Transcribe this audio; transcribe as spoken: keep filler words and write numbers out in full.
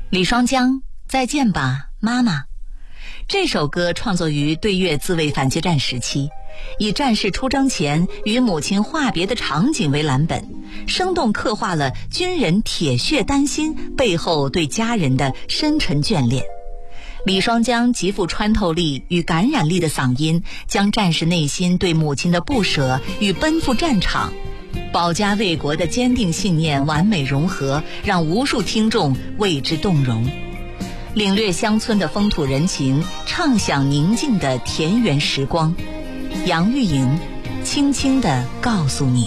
李双江，再见吧，妈妈。这首歌创作于对越自卫反击战时期，以战士出征前与母亲话别的场景为蓝本，生动刻画了军人铁血丹心背后对家人的深沉眷恋。李双江极富穿透力与感染力的嗓音，将战士内心对母亲的不舍与奔赴战场、保家卫国的坚定信念完美融合，让无数听众为之动容。领略乡村的风土人情，畅享宁静的田园时光。杨钰莹轻轻地告诉你。